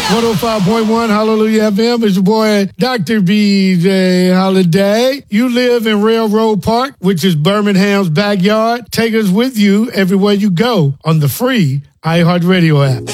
105.1 Hallelujah FM. It's your boy, Dr. BJ Holiday. You live in Railroad Park, which is Birmingham's backyard. Take us with you everywhere you go on the free iHeartRadio app.